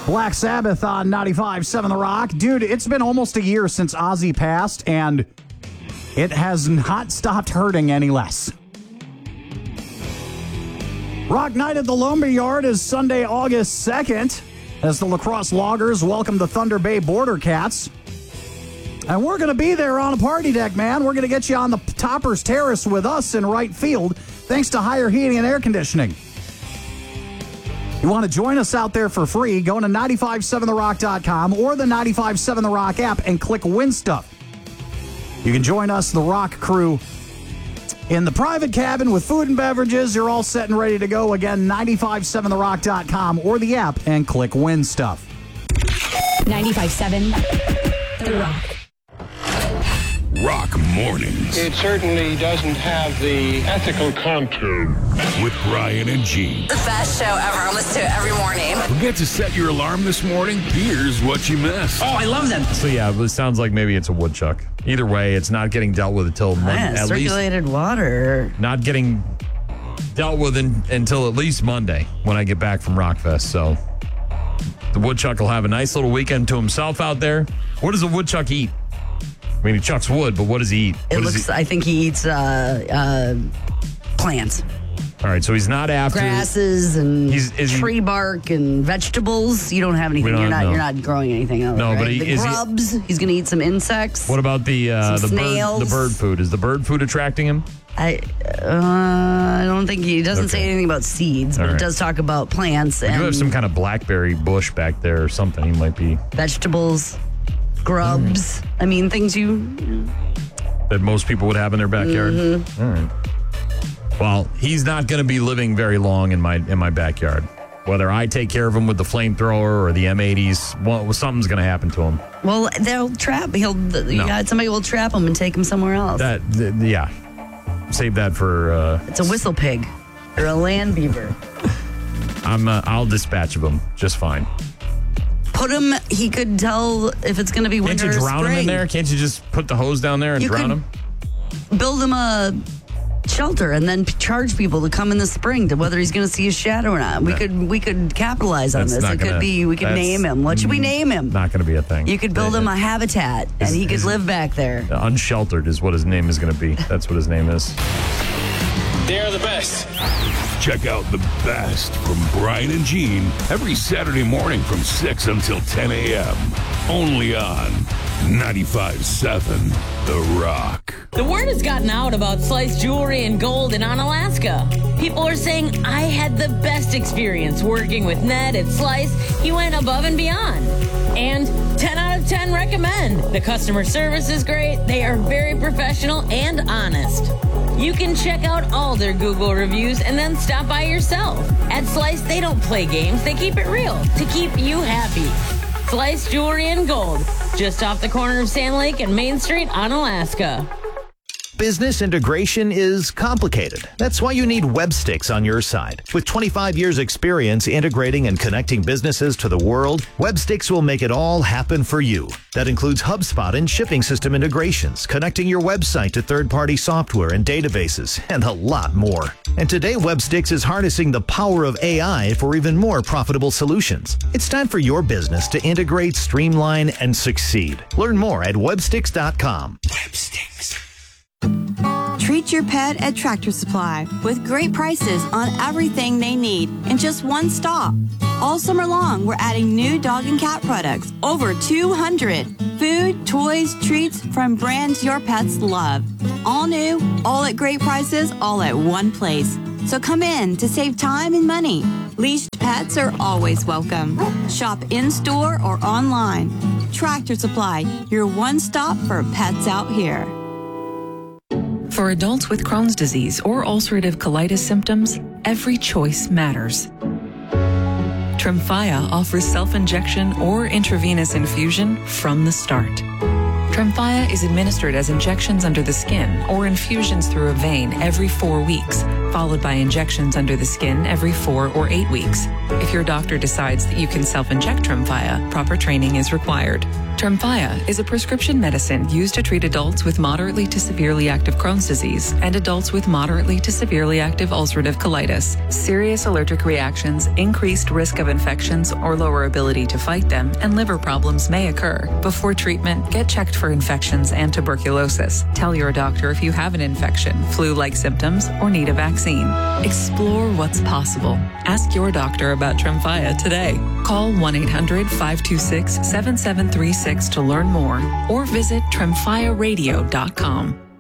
Black Sabbath on 95.7 The Rock. Dude, it's been almost a year since Ozzy passed, and it has not stopped hurting any less. Rock Night at the Lumberyard is Sunday, August 2nd, as the La Crosse Loggers welcome the Thunder Bay Border Cats. And we're going to be there on a party deck, man. We're going to get you on the Toppers Terrace with us in right field, thanks to Higher Heating and Air Conditioning. You want to join us out there for free, go to 957therock.com or the 95.7 The Rock app and click Win Stuff. You can join us, the Rock crew, in the private cabin with food and beverages. You're all set and ready to go. Again, 957therock.com or the app and click Win Stuff. 95.7 The Rock. Rock Mornings. It certainly doesn't have the ethical contour. With Brian and Gene. The best show ever. I listen to it every morning. Forget to set your alarm this morning? Here's what you missed. Oh, I love them. So, yeah, it sounds like maybe it's a woodchuck. Either way, it's not getting dealt with until Monday. At circulated water. Not getting dealt with until at least Monday when I get back from Rockfest. So, the woodchuck will have a nice little weekend to himself out there. What does a woodchuck eat? I mean, he chucks wood, but what does he eat? I think he eats plants. All right, so he's not after grasses and tree bark and vegetables. You don't have anything. You're not growing anything else. No, right? but the grubs. He's going to eat some insects. What about the bird food? Is the bird food attracting him? I don't think he doesn't say anything about seeds, but it does talk about plants. You have some kind of blackberry bush back there or something. He might be vegetables, grubs. I mean, things that most people would have in their backyard. Mm-hmm. All right. Well, he's not going to be living very long in my backyard. Whether I take care of him with the flamethrower or the M80s, something's going to happen to him. Well, they'll trap. Somebody will trap him and take him somewhere else. Yeah. Save that for. It's a whistle pig or a land beaver. I'll dispatch of him just fine. Put him. He could tell if it's going to be winter or spring. Can't you drown him in there? Can't you just put the hose down there and drown him? Build him a shelter and then charge people to come in the spring to whether he's going to see his shadow or not. We could capitalize on this. We could name him. What should we name him? Not going to be a thing. You could build him a habitat and he could live back there. Unsheltered is what his name is going to be. That's what his name is. They're the best. Check out the best from Brian and Gene every Saturday morning from 6 until 10 a.m. Only on 95.7 The Rock. The word has gotten out about Slice Jewelry and Gold in Onalaska. People are saying, I had the best experience working with Ned at Slice. He went above and beyond. And 10 out of 10 recommend. The customer service is great. They are very professional and honest. You can check out all their Google reviews and then stop by yourself. At Slice, they don't play games. They keep it real to keep you happy. Slice Jewelry and Gold, just off the corner of Sand Lake and Main Street, Onalaska. Business integration is complicated. That's why you need Websticks on your side. With 25 years experience integrating and connecting businesses to the world, Websticks will make it all happen for you. That includes HubSpot and shipping system integrations, connecting your website to third-party software and databases, and a lot more. And today, Websticks is harnessing the power of AI for even more profitable solutions. It's time for your business to integrate, streamline, and succeed. Learn more at websticks.com. Websticks. Treat your pet at Tractor Supply with great prices on everything they need in just one stop. All summer long, we're adding new dog and cat products, over 200. Food, toys, treats from brands your pets love. All new, all at great prices, all at one place. So come in to save time and money. Leashed pets are always welcome. Shop in-store or online. Tractor Supply, your one stop for pets out here. For adults with Crohn's disease or ulcerative colitis symptoms, every choice matters. Tremfya offers self-injection or intravenous infusion from the start. Tremfya is administered as injections under the skin or infusions through a vein every 4 weeks followed by injections under the skin every 4 or 8 weeks. If your doctor decides that you can self-inject Tremfya, proper training is required. Tremfya is a prescription medicine used to treat adults with moderately to severely active Crohn's disease and adults with moderately to severely active ulcerative colitis. Serious allergic reactions, increased risk of infections or lower ability to fight them, and liver problems may occur. Before treatment, get checked for infections and tuberculosis. Tell your doctor if you have an infection, flu-like symptoms, or need a vaccine. Explore what's possible. Ask your doctor about Tremfya today. Call 1-800-526-7736 to learn more or visit tremfyaradio.com.